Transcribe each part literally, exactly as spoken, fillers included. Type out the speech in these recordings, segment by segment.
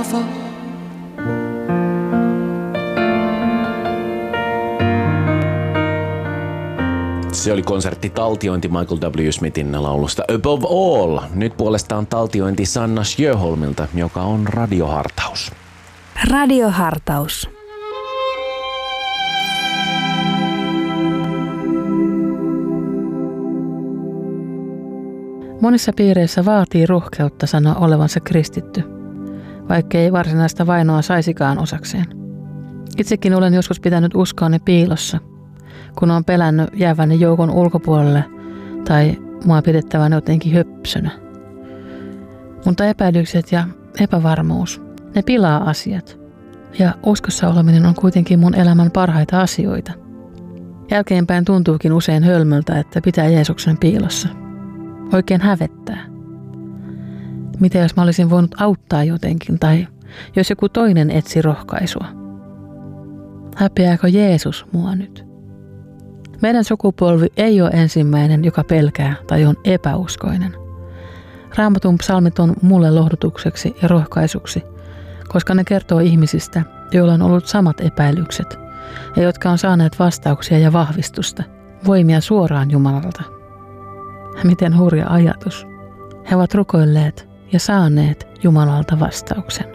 Mustafa. Se oli konsertti taltiointi Michael W. Smithin laulusta Above All. Nyt puolestaan taltiointi Sanna Sjöholmilta, joka on radiohartaus. Radiohartaus. Monissa piireissä vaatii rohkeutta sanoa olevansa kristitty, vaikka ei varsinaista vainoa saisikaan osakseen. Itsekin olen joskus pitänyt uskoani piilossa, kun olen pelännyt jääväni joukon ulkopuolelle tai mua pidettävän jotenkin höpsönä. Mutta epäilykset ja epävarmuus, ne pilaa asiat. Ja uskossa oleminen on kuitenkin mun elämän parhaita asioita. Jälkeenpäin tuntuukin usein hölmöltä, että pitää Jeesuksen piilossa. Oikein hävettää. Mitä jos mä olisin voinut auttaa jotenkin, tai jos joku toinen etsi rohkaisua? Häpeääkö Jeesus mua nyt? Meidän sukupolvi ei ole ensimmäinen, joka pelkää tai on epäuskoinen. Raamatun psalmit on mulle lohdutukseksi ja rohkaisuksi, koska ne kertoo ihmisistä, joilla on ollut samat epäilykset ja jotka on saaneet vastauksia ja vahvistusta, voimia suoraan Jumalalta. Miten hurja ajatus. He ovat rukoilleet ja saaneet Jumalalta vastauksen.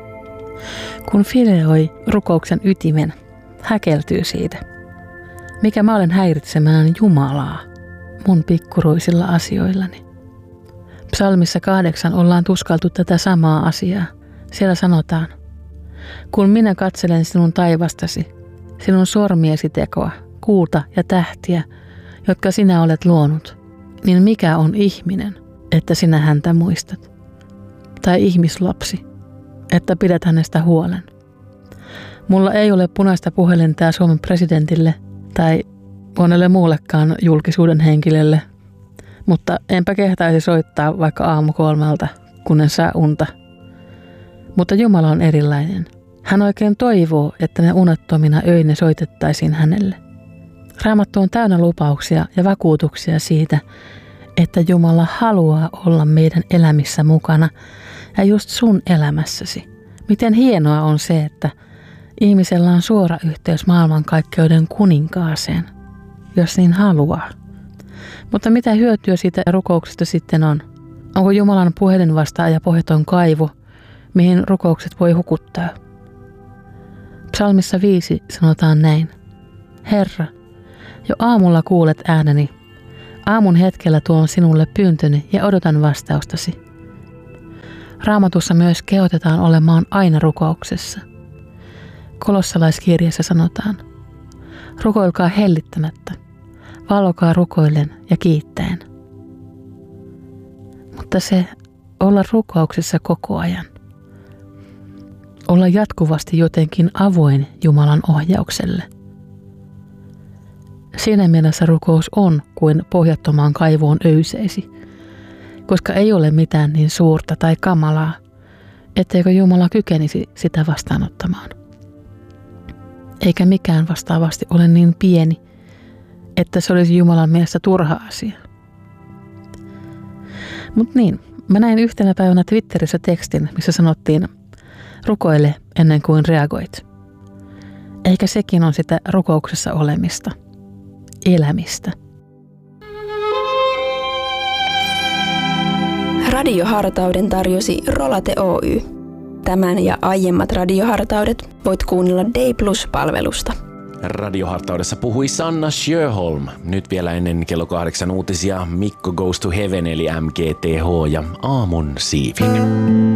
Kun fileoi rukouksen ytimen, häkeltyy siitä. Mikä mä olen häiritsemään Jumalaa mun pikkuruisilla asioillani. Psalmissa kahdeksan ollaan tuskaltu tätä samaa asiaa. Siellä sanotaan, kun minä katselen sinun taivastasi, sinun sormiesi tekoa, kuuta ja tähtiä, jotka sinä olet luonut, niin mikä on ihminen, että sinä häntä muistat? Tai ihmislapsi, että pidät hänestä huolen. Mulla ei ole punaista puhelinta Suomen presidentille tai monelle muullekaan julkisuuden henkilölle, mutta enpä kehtaisi soittaa vaikka aamu kolmelta, kun en saa unta. Mutta Jumala on erilainen. Hän oikein toivoo, että ne unettomina öinä soitettaisiin hänelle. Raamattu on täynnä lupauksia ja vakuutuksia siitä, että Jumala haluaa olla meidän elämissä mukana ja just sun elämässäsi. Miten hienoa on se, että ihmisellä on suora yhteys maailmankaikkeuden kuninkaaseen, jos niin haluaa. Mutta mitä hyötyä siitä rukouksesta sitten on? Onko Jumalan puhelinvastaaja pohjaton kaivo, mihin rukoukset voi hukuttaa? Psalmissa viisi sanotaan näin. Herra, jo aamulla kuulet ääneni. Aamun hetkellä tuon sinulle pyyntöni ja odotan vastaustasi. Raamatussa myös kehotetaan olemaan aina rukouksessa. Kolossalaiskirjassa sanotaan, rukoilkaa hellittämättä, valvokaa rukoillen ja kiittäen. Mutta se olla rukouksessa koko ajan, olla jatkuvasti jotenkin avoin Jumalan ohjaukselle. Siinä mielessä rukous on kuin pohjattomaan kaivoon öyseisi, koska ei ole mitään niin suurta tai kamalaa, etteikö Jumala kykenisi sitä vastaanottamaan. Eikä mikään vastaavasti ole niin pieni, että se olisi Jumalan mielestä turha asia. Mut niin, mä näin yhtenä päivänä Twitterissä tekstin, missä sanottiin, rukoile ennen kuin reagoit. Eikä sekin on sitä rukouksessa olemista, elämistä. Radiohartauden tarjosi Rolate Oy. Tämän ja aiemmat radiohartaudet voit kuunnella D Plus-palvelusta. Radiohartaudessa puhui Sanna Sjöholm. Nyt vielä ennen kello kahdeksan uutisia Mikko Goes to Heaven eli M G T H ja Aamun siivi.